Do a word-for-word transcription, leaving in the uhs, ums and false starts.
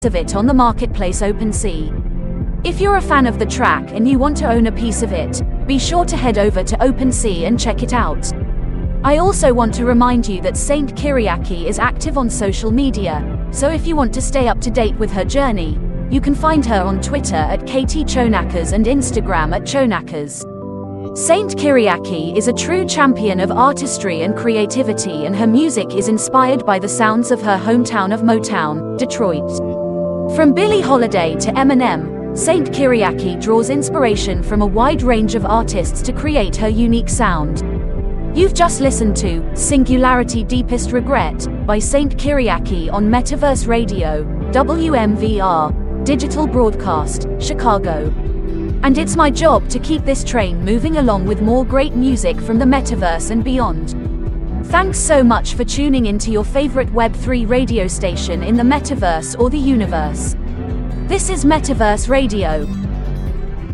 of it on the marketplace OpenSea. If you're a fan of the track and you want to own a piece of it, be sure to head over to OpenSea and check it out. I also want to remind you that Saint Kyriaki is active on social media, so if you want to stay up to date with her journey, you can find her on Twitter at Katie Chonakas and Instagram at Chonakas. Saint Kyriaki is a true champion of artistry and creativity, and her music is inspired by the sounds of her hometown of Motown, Detroit. From Billie Holiday to Eminem, Saint Kyriaki draws inspiration from a wide range of artists to create her unique sound. You've just listened to Singularity Deepest Regret by Saint Kyriaki on Metaverse Radio, W M V R, Digital Broadcast, Chicago. And it's my job to keep this train moving along with more great music from the metaverse and beyond. Thanks so much for tuning into your favorite Web three radio station in the metaverse or the universe. This is Metaverse Radio.